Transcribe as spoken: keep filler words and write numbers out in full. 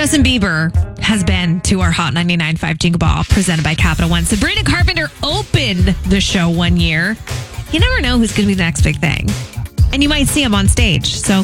Justin Bieber has been to our Hot ninety-nine point five Jingle Ball presented by Capital One. Sabrina Carpenter opened the show one year. You never know who's going to be the next big thing. And you might see him on stage. So